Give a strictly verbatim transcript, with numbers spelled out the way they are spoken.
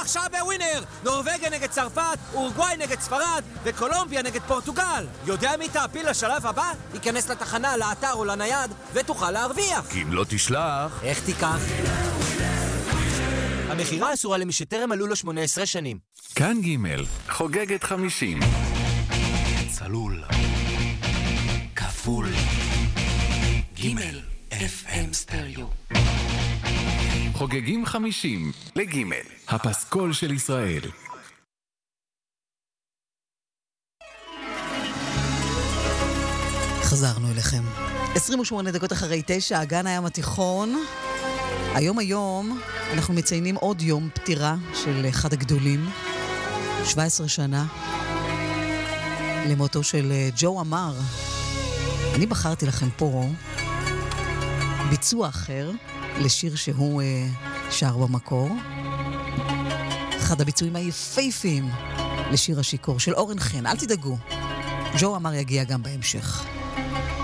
עכשיו בווינר! נורווגיה נגד צרפת, אורוגוואי נגד ספרד וקולומביה נגד פורטוגל. יודע מי תעפיל לשלב הבא? ייכנס לתחנה, לאתר או לנייד ותוכל להרוויח. כי אם לא תשלח... איך תיקח? המחירה אסורה למי שטרם מלאו לו שמונה עשרה שנים. כאן ג' חוגגת חמישים. צלול. כפול. ג' אף אם סטריאו. חוגגים חמישים לג' הפסקול של ישראל. חזרנו אליכם. עשרים ושמונה דקות אחרי תשע, אגן הים התיכון. היום היום אנחנו מציינים עוד יום פטירה של אחד הגדולים. שבע עשרה שנה למותו של ג'ו אמר. אני בחרתי לכם פה ביצוע אחר לשיר שהוא uh, שר במקור. אחד הביצועים היפהפיים לשיר השיקור של אורן חן. אל תדאגו, ג'ו אמר יגיע גם בהמשך.